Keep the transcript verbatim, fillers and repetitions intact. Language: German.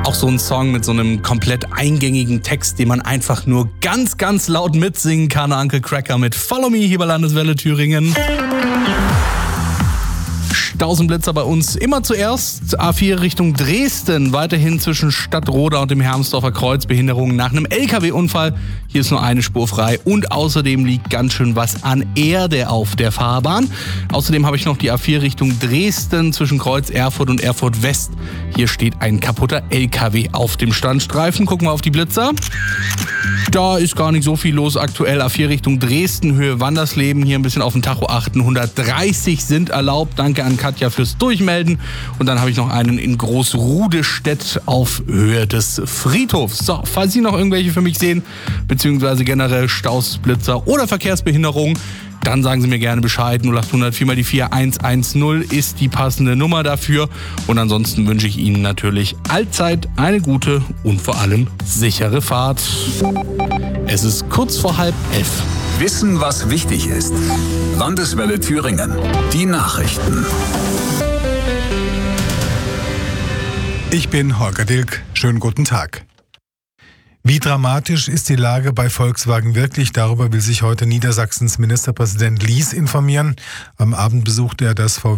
Auch so ein Song mit so einem komplett eingängigen Text, den man einfach nur ganz, ganz laut mitsingen kann. Uncle Cracker mit Follow Me hier bei Landeswelle Thüringen. Stausenblitzer bei uns immer zuerst. A vier Richtung Dresden, weiterhin zwischen Stadtroda und dem Hermsdorfer Kreuz Behinderungen nach einem L K W-Unfall. Hier ist nur eine Spur frei und außerdem liegt ganz schön was an Erde auf der Fahrbahn. Außerdem habe ich noch die A vier Richtung Dresden zwischen Kreuz Erfurt und Erfurt West. Hier steht ein kaputter L K W auf dem Standstreifen. Gucken wir auf die Blitzer. Da ist gar nicht so viel los aktuell. A vier Richtung Dresden, Höhe Wandersleben. Hier ein bisschen auf den Tacho achten. hundertdreißig sind erlaubt. Danke an Katja fürs Durchmelden. Und dann habe ich noch einen in Großrudestedt auf Höhe des Friedhofs. So, falls Sie noch irgendwelche für mich sehen, beziehungsweise generell Staus, Blitzer oder Verkehrsbehinderung, dann sagen Sie mir gerne Bescheid. null acht hundert vier mal die vier eins eins null ist die passende Nummer dafür. Und ansonsten wünsche ich Ihnen natürlich allzeit eine gute und vor allem sichere Fahrt. Es ist kurz vor halb elf. Wissen, was wichtig ist. Landeswelle Thüringen. Die Nachrichten. Ich bin Holger Dilk. Schönen guten Tag. Wie dramatisch ist die Lage bei Volkswagen wirklich? Darüber will sich heute Niedersachsens Ministerpräsident Lies informieren. Am Abend besuchte er das V W